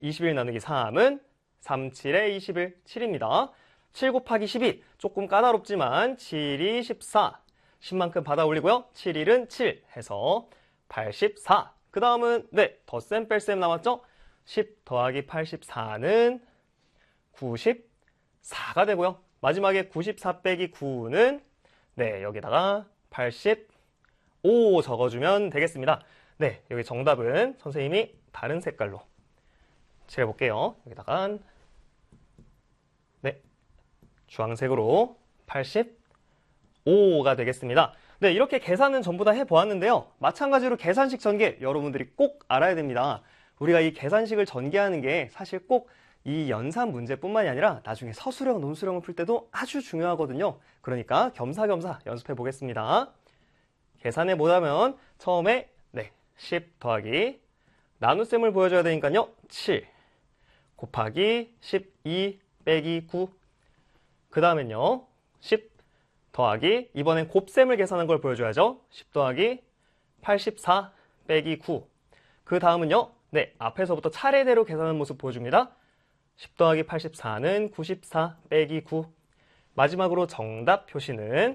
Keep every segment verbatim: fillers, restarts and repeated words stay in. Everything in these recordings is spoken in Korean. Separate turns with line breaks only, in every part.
이십일 나누기 삼은 삼, 칠에 이십일, 칠입니다. 칠 곱하기 십이, 조금 까다롭지만 칠이 십사, 십만큼 받아 올리고요. 칠, 일은 칠 해서 팔십사. 그 다음은 네, 덧셈 뺄셈 나왔죠? 십 더하기 팔십사는 구십사가 되고요. 마지막에 구십사 빼기 구는 네, 여기다가 팔십오 적어주면 되겠습니다. 네, 여기 정답은 선생님이 다른 색깔로 칠해볼게요. 여기다가 네, 주황색으로 팔십오가 되겠습니다. 네, 이렇게 계산은 전부 다 해보았는데요. 마찬가지로 계산식 전개 여러분들이 꼭 알아야 됩니다. 우리가 이 계산식을 전개하는 게 사실 꼭 이 연산 문제뿐만이 아니라 나중에 서술형, 논술형을 풀 때도 아주 중요하거든요. 그러니까 겸사겸사 연습해 보겠습니다. 계산해 보자면 처음에 네, 십 더하기 나눗셈을 보여줘야 되니까요. 칠 곱하기 십이 빼기 구. 그 다음엔요. 십 더하기 이번엔 곱셈을 계산한 걸 보여줘야죠. 십 더하기 팔십사 빼기 구. 그 다음은요. 네, 앞에서부터 차례대로 계산하는 모습 보여줍니다. 십 더하기 팔십사는 구십사 빼기 구. 마지막으로 정답 표시는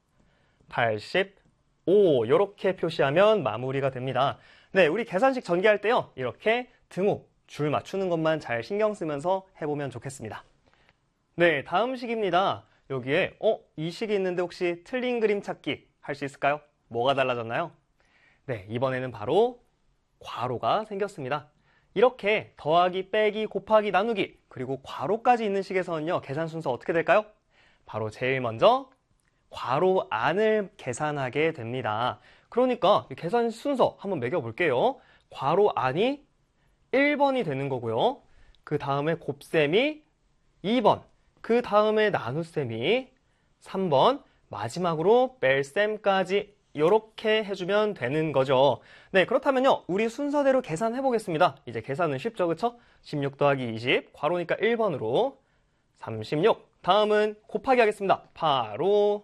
팔십오. 이렇게 표시하면 마무리가 됩니다. 네, 우리 계산식 전개할 때요. 이렇게 등호, 줄 맞추는 것만 잘 신경 쓰면서 해보면 좋겠습니다. 네, 다음 식입니다. 여기에 어, 이 식이 있는데 혹시 틀린 그림 찾기 할 수 있을까요? 뭐가 달라졌나요? 네, 이번에는 바로 괄호가 생겼습니다. 이렇게 더하기, 빼기, 곱하기, 나누기, 그리고 괄호까지 있는 식에서는요, 계산 순서 어떻게 될까요? 바로 제일 먼저 괄호 안을 계산하게 됩니다. 그러니까 계산 순서 한번 매겨볼게요. 괄호 안이 일 번이 되는 거고요. 그 다음에 곱셈이 이 번, 그 다음에 나눗셈이 삼 번, 마지막으로 뺄셈까지 이렇게 해주면 되는 거죠. 네, 그렇다면요. 우리 순서대로 계산해 보겠습니다. 이제 계산은 쉽죠, 그쵸? 십육 더하기 이십, 괄호니까 일 번으로 삼십육. 다음은 곱하기 하겠습니다. 바로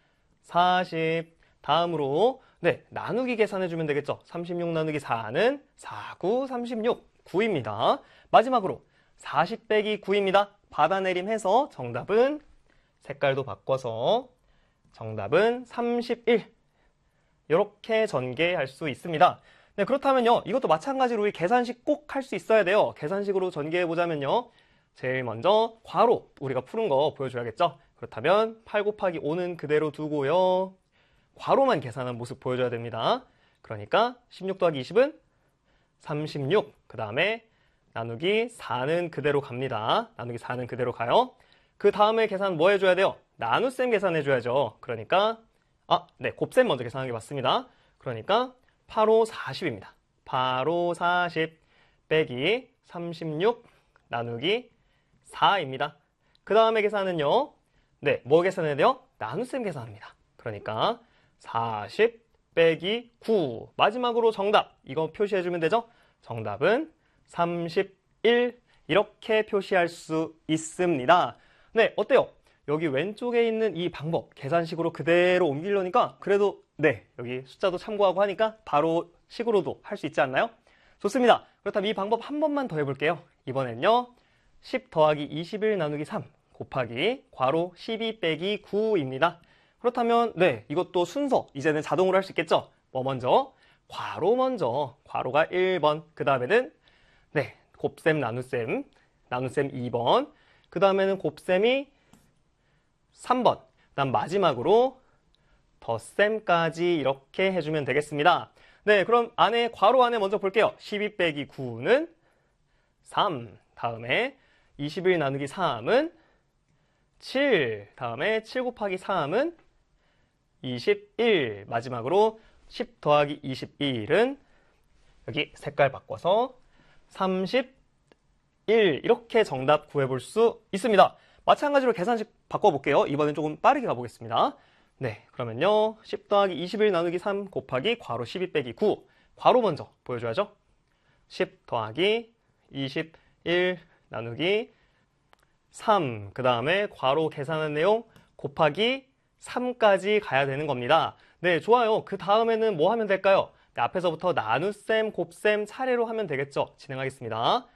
사십. 다음으로 네, 나누기 계산해주면 되겠죠. 삼십육 나누기 사는 사, 구, 삼십육. 구입니다. 마지막으로 사십 빼기 구입니다. 받아내림해서 정답은 색깔도 바꿔서 정답은 삼십일. 이렇게 전개할 수 있습니다. 네, 그렇다면요. 이것도 마찬가지로 우리 계산식 꼭 할 수 있어야 돼요. 계산식으로 전개해 보자면요. 제일 먼저 괄호 우리가 푸는 거 보여줘야겠죠. 그렇다면 팔 곱하기 오는 그대로 두고요. 괄호만 계산한 모습 보여줘야 됩니다. 그러니까 십육 더하기 이십은 삼십육. 그 다음에 나누기 사는 그대로 갑니다. 나누기 사는 그대로 가요. 그 다음에 계산 뭐 해줘야 돼요? 나눗셈 계산해줘야죠. 그러니까 아, 네, 곱셈 먼저 계산하는 게 맞습니다. 그러니까 팔, 오, 사십입니다. 팔, 오, 사십 빼기 삼십육 나누기 사입니다. 그 다음에 계산은요. 네, 뭐 계산해야 돼요? 나눗셈 계산합니다. 그러니까 사십 빼기 구. 마지막으로 정답. 이거 표시해주면 되죠? 정답은 삼십일. 이렇게 표시할 수 있습니다. 네, 어때요? 여기 왼쪽에 있는 이 방법, 계산식으로 그대로 옮기려니까 그래도 네, 여기 숫자도 참고하고 하니까 바로 식으로도 할 수 있지 않나요? 좋습니다. 그렇다면 이 방법 한 번만 더 해볼게요. 이번엔요. 십 더하기 이십일 나누기 삼 곱하기 괄호 십이 빼기 구입니다. 그렇다면 네, 이것도 순서 이제는 자동으로 할 수 있겠죠? 뭐 먼저? 괄호 먼저. 괄호가 일 번. 그 다음에는 네, 곱셈 나눗셈. 나눗셈 이 번. 그 다음에는 곱셈이 삼 번. 그다음 마지막으로 덧셈까지 이렇게 해주면 되겠습니다. 네, 그럼 안에 괄호 안에 먼저 볼게요. 십이 빼기 구는 삼. 다음에 이십일 나누기 삼은 칠. 다음에 칠 곱하기 삼은 이십일. 마지막으로 십 더하기 이십일은 여기 색깔 바꿔서 삼십일. 이렇게 정답 구해볼 수 있습니다. 마찬가지로 계산식 바꿔볼게요. 이번엔 조금 빠르게 가보겠습니다. 네, 그러면요. 십 더하기 이십일 나누기 삼 곱하기 괄호 십이 빼기 구. 괄호 먼저 보여줘야죠. 십 더하기 이십일 나누기 삼. 그 다음에 괄호 계산한 내용 곱하기 삼까지 가야 되는 겁니다. 네, 좋아요. 그 다음에는 뭐 하면 될까요? 네, 앞에서부터 나눗셈, 곱셈 차례로 하면 되겠죠. 진행하겠습니다.